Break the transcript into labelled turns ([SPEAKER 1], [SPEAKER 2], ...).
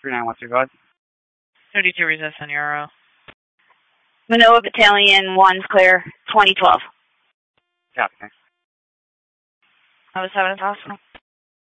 [SPEAKER 1] 39135.
[SPEAKER 2] 32 resistant Euro.
[SPEAKER 3] Manoa Battalion 1's clear, 2012.
[SPEAKER 1] Copy, thanks.
[SPEAKER 2] That was 7 possible.